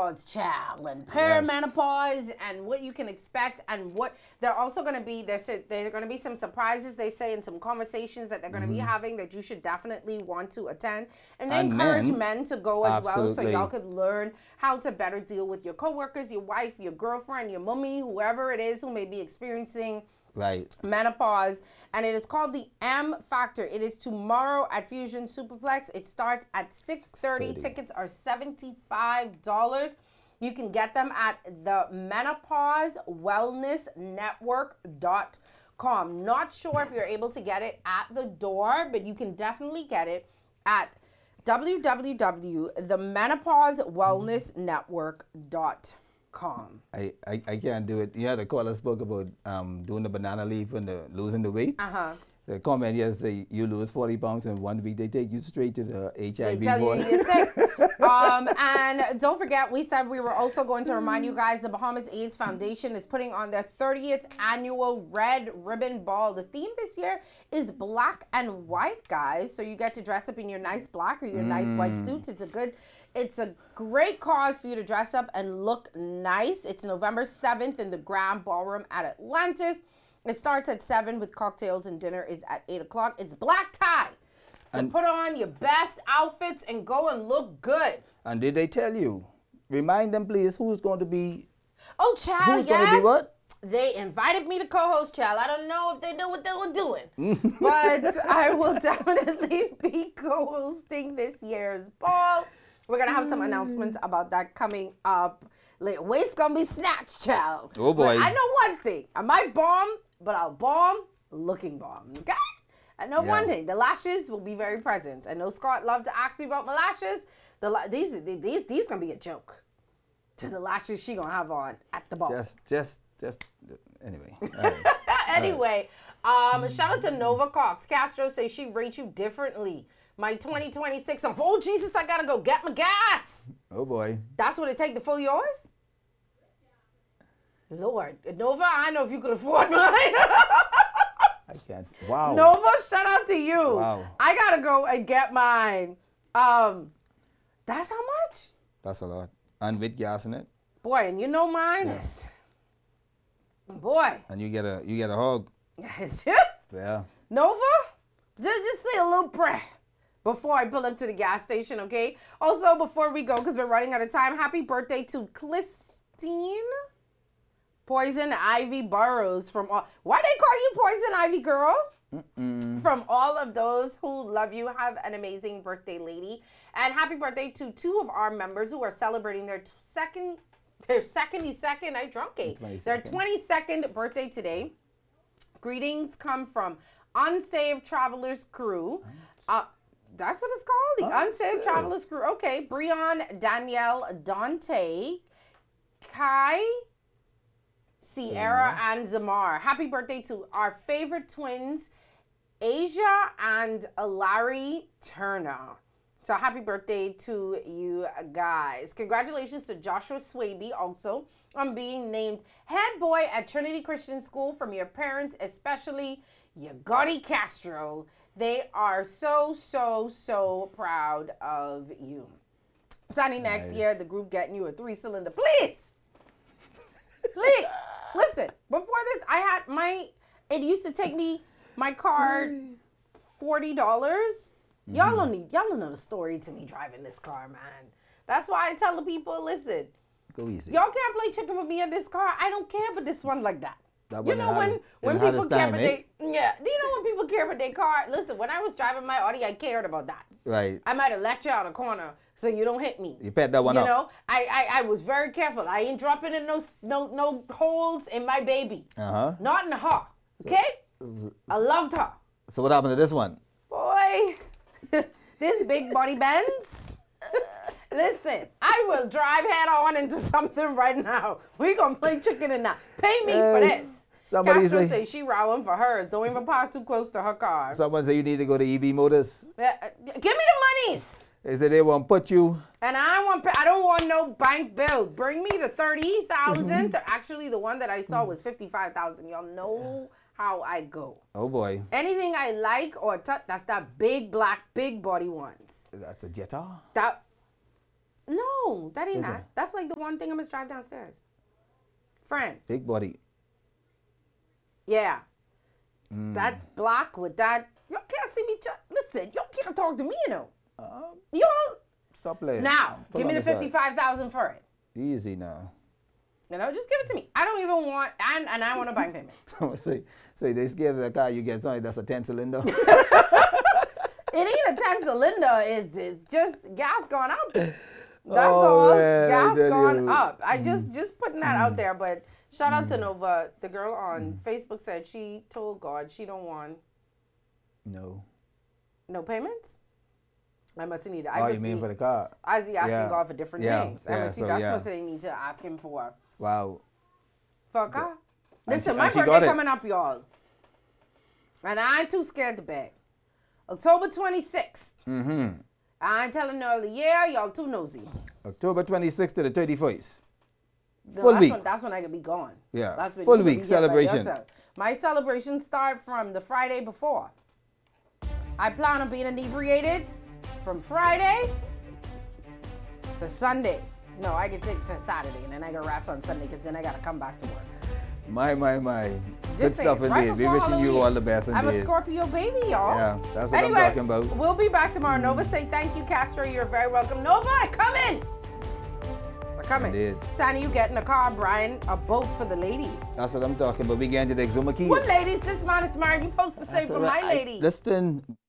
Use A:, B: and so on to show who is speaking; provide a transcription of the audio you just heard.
A: menopause, child, and perimenopause, and what you can expect, and what they're also going to be. There are going to be some surprises, they say, and some conversations that they're going to be having that you should definitely want to attend. And they encourage men to go as well, so y'all could learn how to better deal with your coworkers, your wife, your girlfriend, your mommy, whoever it is who may be experiencing menopause. And it is called the M Factor. It is tomorrow at Fusion Superplex. It starts at 6:30. Tickets are $75. You can get them at the menopausewellnessnetwork.com. Not sure if you're able to get it at the door, but you can definitely get it at www.themenopausewellnessnetwork.com.
B: I can't do it. You had a caller spoke about doing the banana leaf and losing the weight. The comment yesterday, you lose 40 pounds in 1 week. They take you straight to the HIV
A: They tell
B: board.
A: you you're sick. And don't forget, we said we were also going to remind you guys, the Bahamas AIDS Foundation is putting on their 30th annual Red Ribbon Ball. The theme this year is black and white, guys. So you get to dress up in your nice black or your nice white suits. It's a great cause for you to dress up and look nice. It's November 7th in the Grand Ballroom at Atlantis. It starts at 7 with cocktails, and dinner is at 8 o'clock. It's black tie. So put on your best outfits and go and look good.
B: And did they tell you? Remind them, please, who's going to be...
A: Oh, child,
B: who's going to be what?
A: They invited me to co-host, child. I don't know if they know what they were doing. But I will definitely be co-hosting this year's ball. We're going to have some announcements about that coming up. Waist going to be snatched, child.
B: Oh, boy.
A: But I know one thing. I might bomb, but I'll bomb looking bomb. Okay? I know one thing. The lashes will be very present. I know Scott loved to ask me about my lashes. These going to be a joke to the lashes she going to have on at the ball.
B: Just anyway. Right.
A: Anyway, shout out to Nova Cox. Castro says she rates you differently. My 2026 of, oh, Jesus, I got to go get my gas.
B: Oh, boy.
A: That's what it take to fill yours? Lord. Nova, I know if you could afford mine.
B: I can't. Wow.
A: Nova, shout out to you.
B: Wow.
A: I got to go and get mine. That's how much?
B: That's a lot. And with gas in it.
A: Boy, and you know mine is... Boy.
B: And you get a hug.
A: Yes.
B: Yeah.
A: Nova, just say a little prayer before I pull up to the gas station, okay? Also, before we go, because we're running out of time, happy birthday to Clistine Poison Ivy Burrows from all... Why they call you Poison Ivy, girl? From all of those who love you, have an amazing birthday, lady. And happy birthday to two of our members who are celebrating their 22nd birthday today. Greetings come from Unsaved Travelers Crew. That's what it's called? The Unsaved Travelers Crew. Okay. Breon, Danielle, Dante, Kai, Sierra, and Zamar. Happy birthday to our favorite twins, Asia and Larry Turner. So happy birthday to you guys. Congratulations to Joshua Swaby also on being named head boy at Trinity Christian School from your parents, especially Yagoti Castro. They are so, so, so proud of you. Sonny, next year, the group getting you a 3-cylinder. Please. Please. Listen, before this, it used to take me, my car, $40. Y'all don't know the story to me driving this car, man. That's why I tell the people, listen,
B: go easy.
A: Y'all can't play chicken with me in this car. I don't care, but this one like that.
B: You know
A: when people care about do you know when people care about their car? Listen, when I was driving my Audi, I cared about that.
B: Right.
A: I might have let you out a corner so you don't hit me.
B: You pet that one up.
A: You know, I was very careful. I ain't dropping in no holes in my baby. Not in her. Okay? I loved her.
B: So what happened to this one?
A: Boy, this big body Benz. Listen, I will drive head on into something right now. We gonna play chicken and not pay me for this. Castro say she rowing for hers. Don't even park too close to her car.
B: Someone say you need to go to EV Motors.
A: Give me the monies.
B: They said they won't put you.
A: And I don't want no bank bill. Bring me the 30,000. Actually, the one that I saw was 55,000. Y'all know how I go.
B: Oh boy.
A: Anything I like or touch, that's that big black, big body ones.
B: That's a Jetta?
A: No, that ain't
B: Is
A: that.
B: it?
A: That's like the one thing I must drive downstairs. Friend.
B: Big body.
A: Yeah. That block with that. You can't see me. Listen, you can't talk to me, you know. Y'all.
B: Stop playing.
A: Now,
B: Put
A: give me
B: on
A: the
B: side.
A: 55,000 for it.
B: Easy now.
A: You know, just give it to me. I don't even want, and I want a bank payment.
B: Someone say they scared of the car you get something that's a 10 cylinder.
A: It ain't a 10 cylinder. It's just gas going up. That's all.
B: Man,
A: Gas going
B: you.
A: up. I just putting that out there. But shout out to Nova. The girl on Facebook said she told God she don't want
B: No.
A: no payments. I must need.
B: Oh, you mean for the car?
A: I'd be asking
B: Yeah.
A: God for different
B: Yeah.
A: things. I
B: Yeah,
A: must see.
B: so,
A: That's
B: yeah.
A: what they need to ask him for.
B: Wow.
A: For a car.
B: And
A: Listen,
B: she-
A: my
B: and she got
A: birthday
B: it.
A: coming up, y'all. And I ain't too scared to beg. October 26th.
B: Mm-hmm.
A: I ain't telling no other year. Y'all too nosy.
B: October 26th to the 31st.
A: No,
B: Full
A: that's
B: week.
A: That's when I could be gone.
B: Yeah,
A: That's when
B: full
A: you could
B: week
A: be here by
B: celebration.
A: yourself. My celebration start from the Friday before. I plan on being inebriated from Friday to Sunday. No, I can take to Saturday and then I gotta rest on Sunday because then I gotta come back to work.
B: My. Good
A: Just
B: stuff
A: saying, right
B: indeed. We
A: before
B: wishing you
A: Halloween.
B: all the best
A: I'm a
B: indeed.
A: Scorpio baby, y'all.
B: Yeah, that's what
A: Anyway,
B: I'm talking about.
A: we'll be back tomorrow. Nova say thank you, Castro. You're very welcome. Nova, I come in. I come in.
B: Indeed.
A: Sandy, you getting a car, Brian, a boat for the ladies.
B: That's what I'm talking about. We getting to the Exuma Keys.
A: What ladies? This man is married. You supposed to say
B: That's
A: for
B: all right.
A: my lady.
B: Listen.